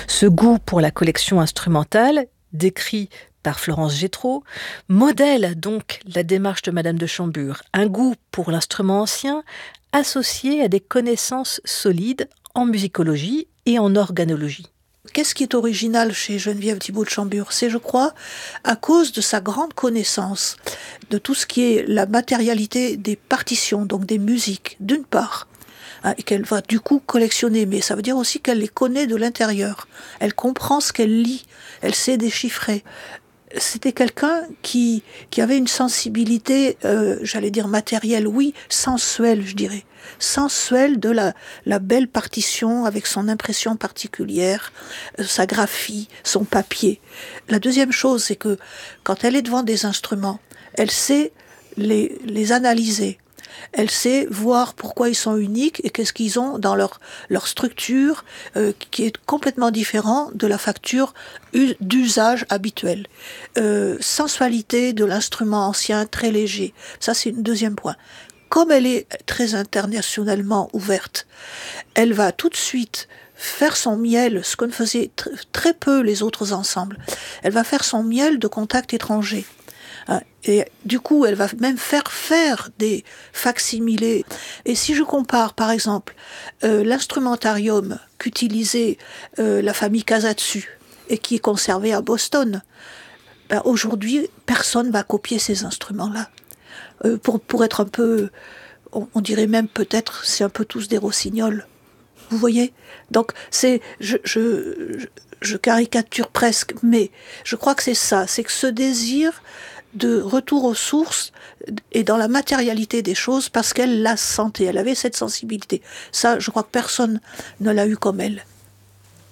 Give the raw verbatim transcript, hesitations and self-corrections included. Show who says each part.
Speaker 1: Ce goût pour la collection instrumentale, décrit par Florence Gétro, modèle donc la démarche de Madame de Chambure, un goût pour l'instrument ancien associé à des connaissances solides en musicologie et en organologie.
Speaker 2: Qu'est-ce qui est original chez Geneviève Thibault de Chambure? C'est, je crois, à cause de sa grande connaissance de tout ce qui est la matérialité des partitions, donc des musiques, d'une part, hein, et qu'elle va du coup collectionner, mais ça veut dire aussi qu'elle les connaît de l'intérieur. Elle comprend ce qu'elle lit, elle sait déchiffrer. C'était quelqu'un qui, qui avait une sensibilité, euh, j'allais dire matérielle, oui, sensuelle, je dirais. Sensuelle de la, la belle partition avec son impression particulière, euh, sa graphie, son papier. La deuxième chose, c'est que quand elle est devant des instruments, elle sait les, les analyser. Elle sait voir pourquoi ils sont uniques et qu'est-ce qu'ils ont dans leur, leur structure euh, qui est complètement différent de la facture d'usage habituel. Euh, sensualité de l'instrument ancien, très léger. Ça, c'est un deuxième point. Comme elle est très internationalement ouverte, elle va tout de suite faire son miel, ce que ne faisaient tr- très peu les autres ensembles. Elle va faire son miel de contact étranger. Et du coup, elle va même faire faire des facsimilés. Et si je compare, par exemple, euh, l'instrumentarium qu'utilisait euh, la famille Casatsu et qui est conservé à Boston, ben aujourd'hui, personne ne va copier ces instruments-là. Euh, pour, pour être un peu, on, on dirait même peut-être, c'est un peu tous des rossignols. Vous voyez? Donc, c'est, je, je, je caricature presque, mais je crois que c'est ça, c'est que ce désir de retour aux sources et dans la matérialité des choses parce qu'elle la sentait, elle avait cette sensibilité. Ça, je crois que personne ne l'a eu comme elle.